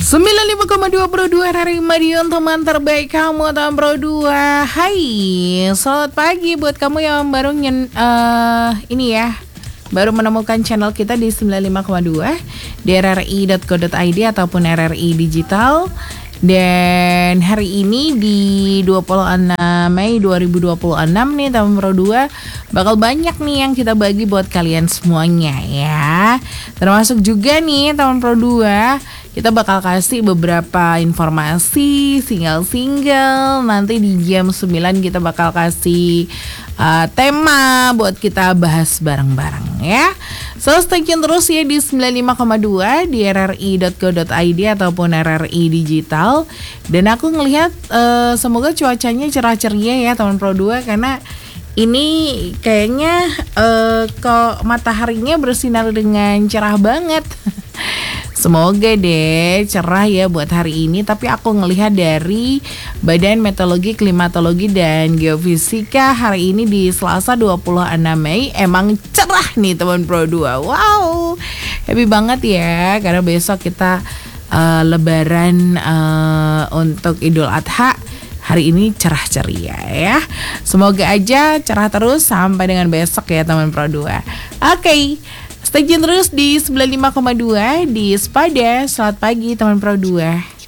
95,2 Pro 2 dari Madiun, teman terbaik kamu, teman Pro 2. Hai, selamat pagi buat kamu yang baru baru menemukan channel kita di 95,2 di rri.co.id ataupun RRI Digital. Dan hari ini di 26 Mei 2026 nih teman Pro 2, bakal banyak nih yang kita bagi buat kalian semuanya ya. Termasuk juga nih teman Pro 2, kita bakal kasih beberapa informasi single-single. Nanti di jam 9 kita bakal kasih tema buat kita bahas bareng-bareng ya. So stay tune terus ya di 95,2 di rri.co.id ataupun RRI Digital. Dan aku ngelihat semoga cuacanya cerah ceria ya teman Pro 2, karena ini kayaknya kok mataharinya bersinar dengan cerah banget. Semoga deh cerah ya buat hari ini. Tapi aku ngelihat dari Badan Meteorologi, Klimatologi, dan Geofisika hari ini di Selasa 26 Mei emang cerah nih teman Pro 2. Wow, happy banget ya, karena besok kita Lebaran untuk Idul Adha. Hari ini cerah ceria ya. Semoga aja cerah terus sampai dengan besok ya teman Pro 2. Oke. Stay tune terus di 95,2 di Sepada. Selamat pagi teman Pro 2.